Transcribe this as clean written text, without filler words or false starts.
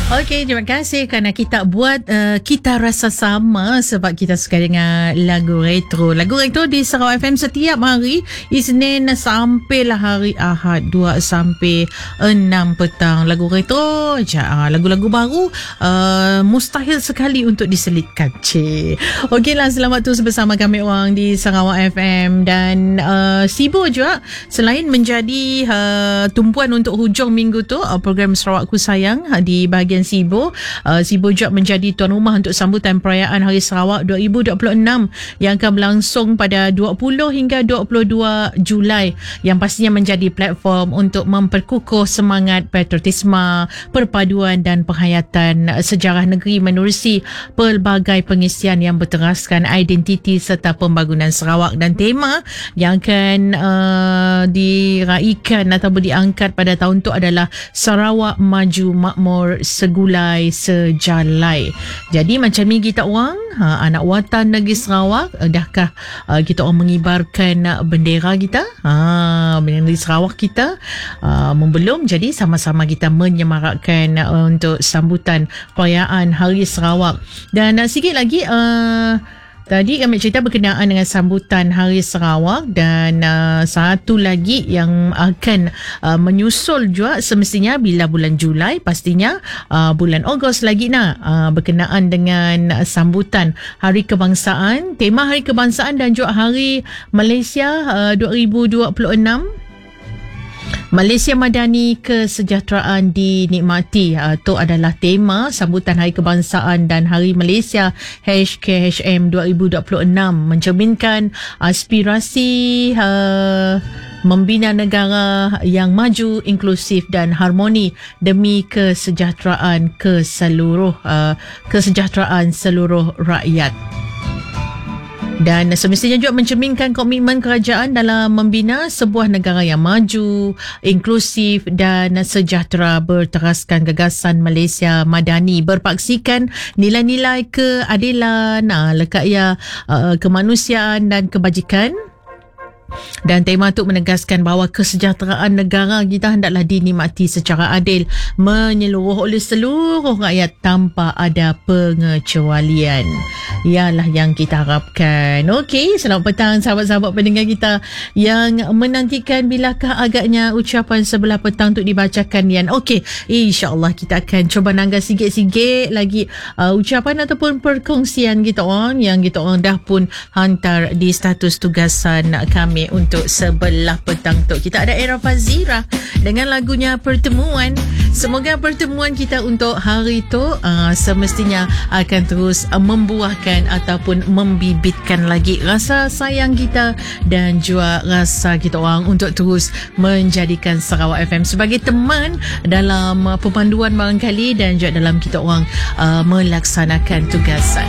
Okey, terima kasih kerana kita buat kita rasa sama sebab kita suka dengan lagu retro. Lagu retro di Sarawak FM setiap hari Isnin sampailah hari Ahad 2 sampai 6 petang. Lagu retro je. Lagu-lagu baru mustahil sekali untuk diselitkan. Okeylah, selamat terus bersama kami orang di Sarawak FM dan Sibo juga selain menjadi tumpuan untuk hujung minggu tu program Sarawakku Sayang di bahagian Sibo juga menjadi tuan rumah untuk sambutan perayaan Hari Sarawak 2026 yang akan berlangsung pada 20 hingga 22 Julai yang pastinya menjadi platform untuk memperkukuh semangat patriotisme, perpaduan dan penghayatan sejarah negeri menerusi pelbagai pengisian yang berteraskan identiti serta pembangunan Sarawak. Dan tema yang akan diraikan ataupun diangkat pada tahun tu adalah Sarawak Maju Makmur Segulai Sejalai. Jadi macam ni kita orang anak watan negeri Sarawak, dahkah kita orang mengibarkan bendera kita, bendera negeri Sarawak kita membelum. Jadi sama-sama kita menyemarakkan untuk sambutan perayaan Hari Sarawak. Dan sikit lagi tadi kami cerita berkenaan dengan sambutan Hari Sarawak dan satu lagi yang akan menyusul juga semestinya bila bulan Julai, pastinya bulan Ogos lagi berkenaan dengan sambutan Hari Kebangsaan, tema Hari Kebangsaan dan juga Hari Malaysia 2026. Malaysia Madani Kesejahteraan Dinikmati. Itu adalah tema sambutan Hari Kebangsaan dan Hari Malaysia HKHM 2026, mencerminkan aspirasi membina negara yang maju, inklusif dan harmoni demi kesejahteraan kesejahteraan seluruh rakyat. Dan semestinya juga mencerminkan komitmen kerajaan dalam membina sebuah negara yang maju, inklusif dan sejahtera berteraskan gagasan Malaysia Madani, berpaksikan nilai-nilai keadilan, lekaya kemanusiaan dan kebajikan. Dan tema itu menegaskan bahawa kesejahteraan negara kita hendaklah dinikmati secara adil, menyeluruh oleh seluruh rakyat tanpa ada pengecualian. Ialah yang kita harapkan. Okey, selamat petang sahabat-sahabat pendengar kita yang menantikan bilakah agaknya ucapan sebelah petang untuk dibacakan, Yan. Okey, insya-Allah kita akan cuba nangga sikit-sikit lagi ucapan ataupun perkongsian kita orang yang kita orang dah pun hantar di status tugasan kami untuk sebelah petang tu. Kita ada Era Fazira dengan lagunya Pertemuan. Semoga pertemuan kita untuk hari tu semestinya akan terus membuahkan ataupun membibitkan lagi rasa sayang kita dan juga rasa kita orang untuk terus menjadikan Sarawak FM sebagai teman dalam pemanduan barangkali dan juga dalam kita orang melaksanakan tugasan.